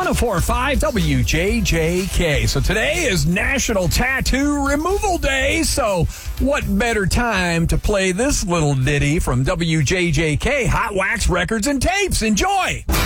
104.5 WJJK. So today is National Tattoo Removal Day. So what better time to play this little ditty from WJJK, Hot Wax Records and Tapes. Enjoy.